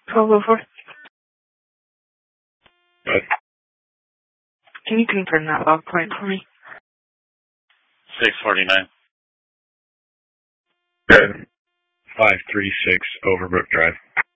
1204. What? Can you confirm that log point for me? 649. Good. 536 Overbrook Drive.